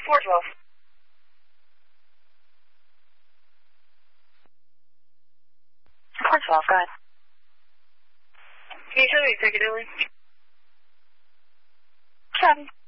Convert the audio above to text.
412. 412, go ahead. Can you tell me executively? 7.